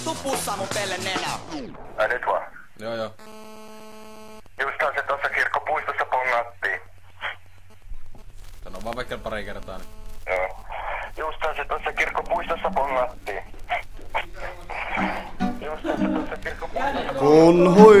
Tuu pussaa mun pelle nenää. Ai nyt vaan. Joo. Justaan se tossa kirkkopuistossa pongattiin. Sano vaan vaikka pari kertaa niin. Joo. Justaan se tossa kirkkopuistossa pongattiin. Justaan se tossa kirkkopuistossa Kun hui